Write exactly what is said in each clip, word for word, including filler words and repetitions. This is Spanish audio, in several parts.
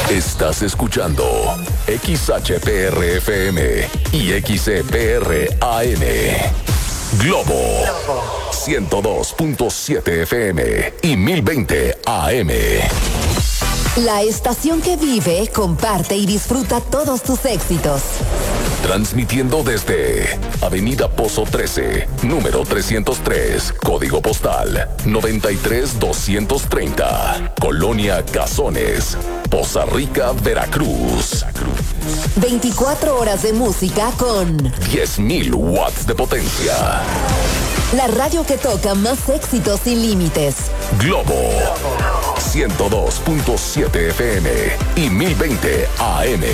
Estás escuchando X H P R F M y X E P R A M. Globo ciento dos punto siete F M y mil veinte A M. La estación que vive, comparte y disfruta todos tus éxitos. Transmitiendo desde Avenida Pozo trece, número trescientos tres, código postal noventa y tres doscientos treinta, Colonia Cazones, Poza Rica, Veracruz. veinticuatro horas de música con diez mil watts de potencia. La radio que toca más éxitos sin límites. Globo ciento dos punto siete F M y mil veinte A M.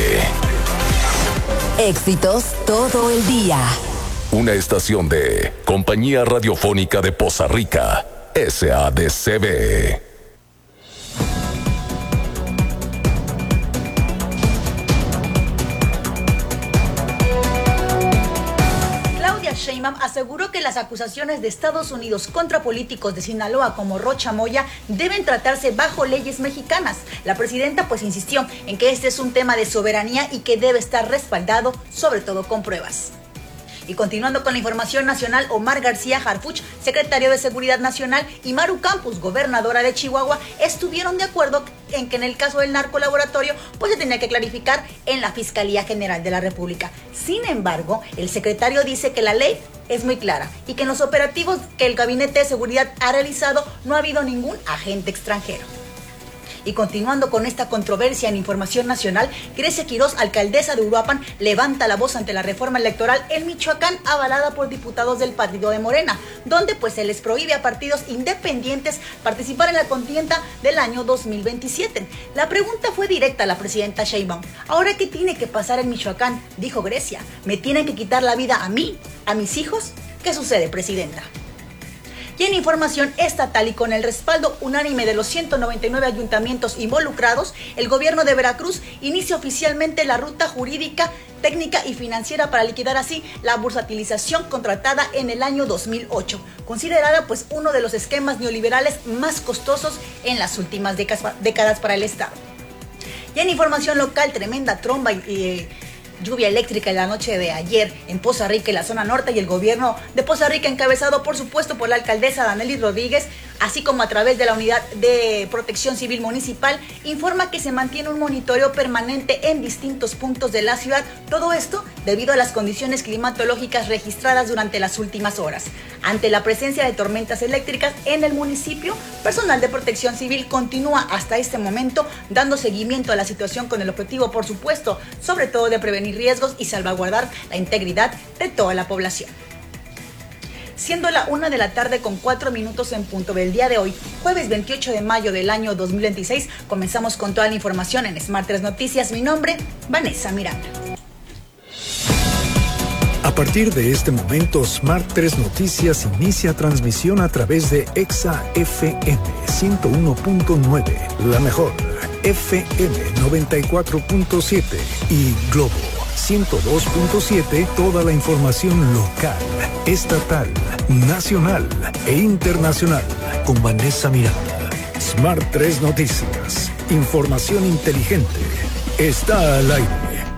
Éxitos todo el día. Una estación de Compañía Radiofónica de Poza Rica, S A D C B. Sheinbaum aseguró que las acusaciones de Estados Unidos contra políticos de Sinaloa como Rocha Moya deben tratarse bajo leyes mexicanas. La presidenta pues insistió en que este es un tema de soberanía y que debe estar respaldado, sobre todo con pruebas. Y continuando con la información nacional, Omar García Harfuch, secretario de Seguridad Nacional, y Maru Campos, gobernadora de Chihuahua, estuvieron de acuerdo en que en el caso del narcolaboratorio pues se tenía que clarificar en la Fiscalía General de la República. Sin embargo, el secretario dice que la ley es muy clara y que en los operativos que el Gabinete de Seguridad ha realizado no ha habido ningún agente extranjero. Y continuando con esta controversia en información nacional, Grecia Quirós, alcaldesa de Uruapan, levanta la voz ante la reforma electoral en Michoacán, avalada por diputados del partido de Morena, donde pues se les prohíbe a partidos independientes participar en la contienda del año dos mil veintisiete. La pregunta fue directa a la presidenta Sheinbaum. ¿Ahora qué tiene que pasar en Michoacán?, dijo Grecia. ¿Me tienen que quitar la vida a mí, a mis hijos? ¿Qué sucede, presidenta? Y en información estatal y con el respaldo unánime de los ciento noventa y nueve ayuntamientos involucrados, el gobierno de Veracruz inicia oficialmente la ruta jurídica, técnica y financiera para liquidar así la bursatilización contratada en el año dos mil ocho, considerada pues uno de los esquemas neoliberales más costosos en las últimas décadas para el Estado. Y en información local, tremenda tromba y... y lluvia eléctrica en la noche de ayer en Poza Rica y la zona norte, y el gobierno de Poza Rica, encabezado por supuesto por la alcaldesa Danely Rodríguez, así como a través de la Unidad de Protección Civil Municipal, informa que se mantiene un monitoreo permanente en distintos puntos de la ciudad. Todo esto debido a las condiciones climatológicas registradas durante las últimas horas. Ante la presencia de tormentas eléctricas en el municipio, personal de Protección Civil continúa hasta este momento dando seguimiento a la situación con el objetivo, por supuesto, sobre todo de prevenir riesgos y salvaguardar la integridad de toda la población. Siendo la una de la tarde con cuatro minutos en punto del día de hoy, jueves veintiocho de mayo del año dos mil veintiséis, comenzamos con toda la información en Smart tres Noticias. Mi nombre, Vanessa Miranda. A partir de este momento, Smart tres Noticias inicia transmisión a través de Exa F M ciento uno punto nueve, la mejor, F M noventa y cuatro punto siete y Globo ciento dos punto siete, toda la información local, estatal, nacional e internacional con Vanessa Miranda. Smart tres Noticias, información inteligente, está al aire.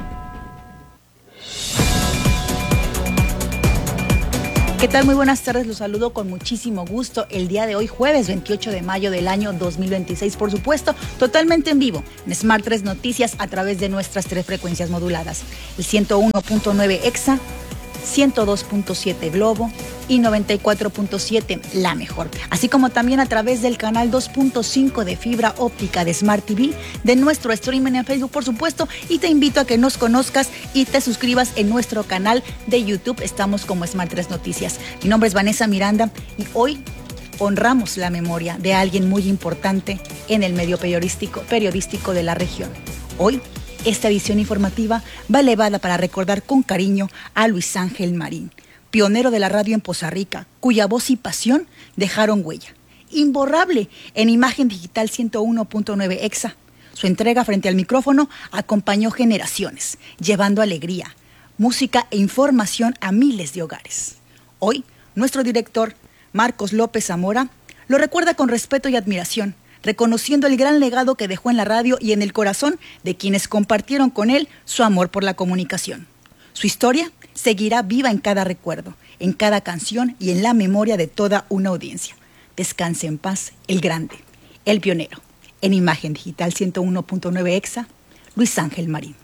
¿Qué tal? Muy buenas tardes, los saludo con muchísimo gusto el día de hoy, jueves veintiocho de mayo del año dos mil veintiséis, por supuesto, totalmente en vivo en Smart tres Noticias a través de nuestras tres frecuencias moduladas, el ciento uno punto nueve Exa, ciento dos punto siete Globo y noventa y cuatro punto siete La Mejor, así como también a través del canal dos punto cinco de fibra óptica de Smart T V, de nuestro streaming en Facebook, por supuesto, y te invito a que nos conozcas y te suscribas en nuestro canal de YouTube. Estamos como Smart tres Noticias. Mi nombre es Vanessa Miranda y hoy honramos la memoria de alguien muy importante en el medio periodístico, periodístico de la región. Hoy esta edición informativa va elevada para recordar con cariño a Luis Ángel Marín, pionero de la radio en Poza Rica, cuya voz y pasión dejaron huella imborrable en Imagen Digital ciento uno punto nueve Exa. Su entrega frente al micrófono acompañó generaciones, llevando alegría, música e información a miles de hogares. Hoy, nuestro director, Marcos López Zamora, lo recuerda con respeto y admiración, reconociendo el gran legado que dejó en la radio y en el corazón de quienes compartieron con él su amor por la comunicación. Su historia seguirá viva en cada recuerdo, en cada canción y en la memoria de toda una audiencia. Descanse en paz, el grande, el pionero. En Imagen Digital ciento uno punto nueve Exa, Luis Ángel Marín.